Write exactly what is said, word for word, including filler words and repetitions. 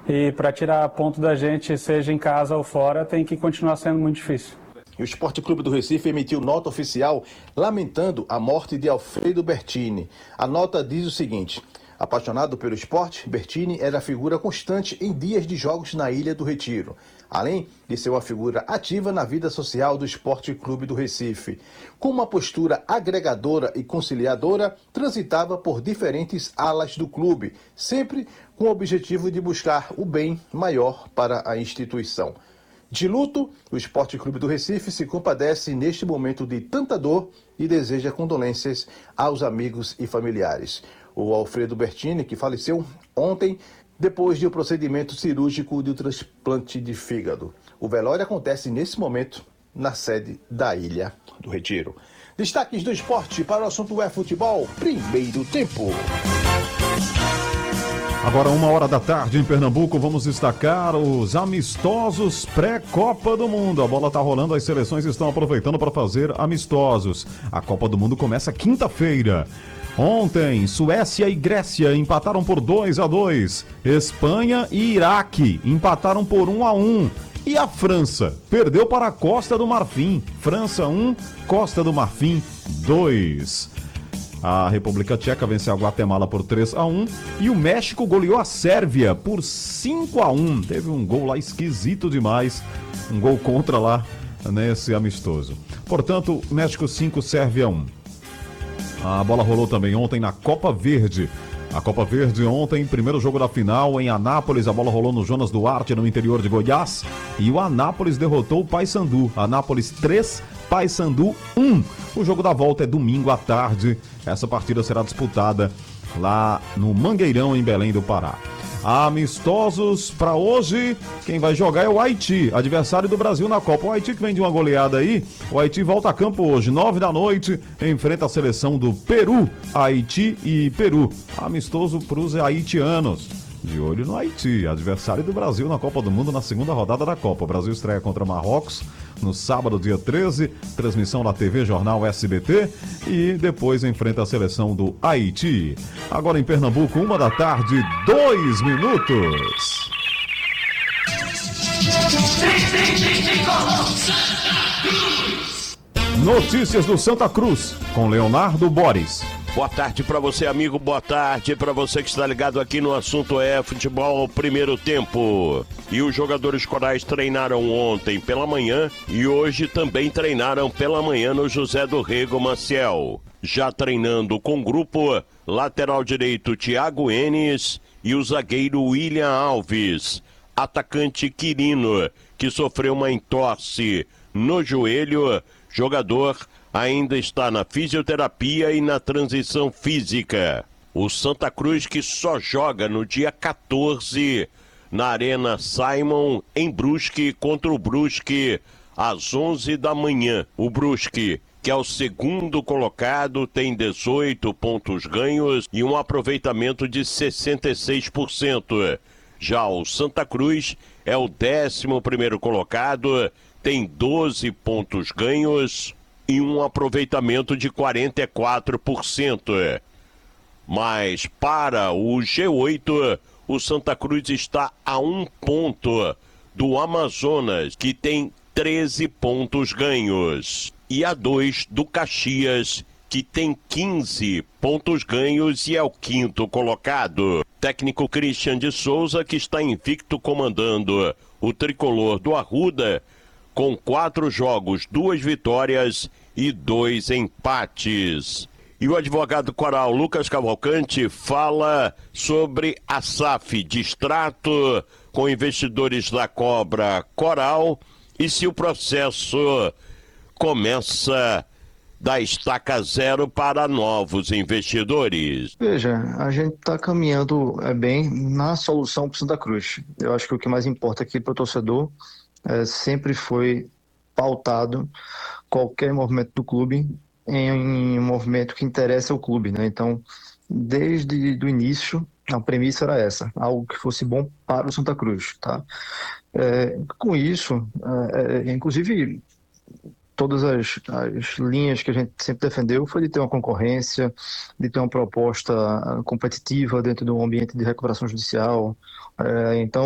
e para tirar ponto da gente, seja em casa ou fora, tem que continuar sendo muito difícil. O Esporte Clube do Recife emitiu nota oficial lamentando a morte de Alfredo Bertini. A nota diz o seguinte: apaixonado pelo esporte, Bertini era figura constante em dias de jogos na Ilha do Retiro, além de ser uma figura ativa na vida social do Esporte Clube do Recife. Com uma postura agregadora e conciliadora, transitava por diferentes alas do clube, sempre com o objetivo de buscar o bem maior para a instituição. De luto, o Esporte Clube do Recife se compadece neste momento de tanta dor e deseja condolências aos amigos e familiares. O Alfredo Bertini, que faleceu ontem depois de um procedimento cirúrgico de um transplante de fígado. O velório acontece nesse momento na sede da Ilha do Retiro. Destaques do esporte para o assunto é futebol, primeiro tempo. Agora, uma hora da tarde em Pernambuco, vamos destacar os amistosos pré-Copa do Mundo. A bola tá rolando, as seleções estão aproveitando para fazer amistosos. A Copa do Mundo começa quinta-feira. Ontem, Suécia e Grécia empataram por dois a dois. Espanha e Iraque empataram por um a um. E a França perdeu para a Costa do Marfim. França um, Costa do Marfim dois. A República Tcheca venceu a Guatemala por três a um e o México goleou a Sérvia por cinco a um. Teve um gol lá esquisito demais, um gol contra lá nesse amistoso. Portanto, México cinco, Sérvia um. A bola rolou também ontem na Copa Verde. A Copa Verde ontem, primeiro jogo da final em Anápolis, a bola rolou no Jonas Duarte, no interior de Goiás, e o Anápolis derrotou o Paysandu. Anápolis três, Paysandu um. O jogo da volta é domingo à tarde. Essa partida será disputada lá no Mangueirão, em Belém do Pará. Amistosos para hoje, quem vai jogar é o Haiti, adversário do Brasil na Copa. O Haiti que vem de uma goleada aí, o Haiti volta a campo hoje, nove da noite, enfrenta a seleção do Peru, Haiti e Peru. Amistoso para os haitianos. De olho no Haiti, adversário do Brasil na Copa do Mundo na segunda rodada da Copa. O Brasil estreia contra Marrocos no sábado, dia treze, transmissão da T V Jornal S B T, e depois enfrenta a seleção do Haiti. Agora em Pernambuco, uma da tarde, dois minutos. Notícias do Santa Cruz, com Leonardo Boris. Boa tarde para você, amigo, boa tarde para você que está ligado aqui no assunto é futebol primeiro tempo. E os jogadores corais treinaram ontem pela manhã e hoje também treinaram pela manhã no José do Rego Maciel. Já treinando com o grupo, lateral direito Thiago Enes e o zagueiro William Alves. Atacante Quirino, que sofreu uma entorse no joelho, jogador ainda está na fisioterapia e na transição física. O Santa Cruz que só joga no dia quatorze na Arena Simon em Brusque contra o Brusque às onze da manhã. O Brusque, que é o segundo colocado, tem dezoito pontos ganhos e um aproveitamento de sessenta e seis por cento. Já o Santa Cruz é o décimo primeiro colocado, tem doze pontos ganhos e um aproveitamento de quarenta e quatro por cento. Mas para o G oito, o Santa Cruz está a um ponto do Amazonas, que tem treze pontos ganhos, e a dois do Caxias, que tem quinze pontos ganhos e é o quinto colocado. Técnico Christian de Souza, que está invicto comandando o tricolor do Arruda, com quatro jogos, duas vitórias e dois empates. E o advogado coral Lucas Cavalcante fala sobre a S A F, distrato com investidores da Cobra Coral, e se o processo começa da estaca zero para novos investidores. Veja, a gente está caminhando é, bem na solução para o Santa Cruz. Eu acho que o que mais importa aqui para o torcedor é, sempre foi pautado qualquer movimento do clube em um movimento que interessa ao clube, né? Então, desde o início, a premissa era essa, algo que fosse bom para o Santa Cruz, tá? É, com isso, é, é, inclusive, todas as, as linhas que a gente sempre defendeu foi de ter uma concorrência, de ter uma proposta competitiva dentro de um ambiente de recuperação judicial. É, então,